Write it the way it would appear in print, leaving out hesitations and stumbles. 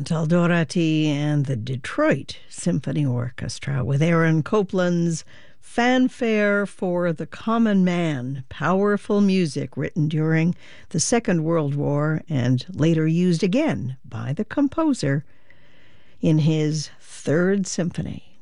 Chantal Dorati and the Detroit Symphony Orchestra with Aaron Copland's Fanfare for the Common Man, powerful music written during the Second World War and later used again by the composer in his Third Symphony.